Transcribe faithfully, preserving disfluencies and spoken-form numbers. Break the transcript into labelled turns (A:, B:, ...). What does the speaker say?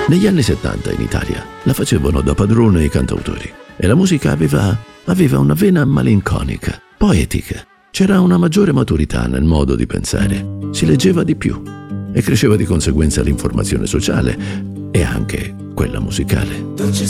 A: Negli anni settanta in Italia la facevano da padrone i cantautori e la musica aveva, aveva una vena malinconica, poetica. C'era una maggiore maturità nel modo di pensare, si leggeva di più e cresceva di conseguenza l'informazione sociale e anche quella musicale.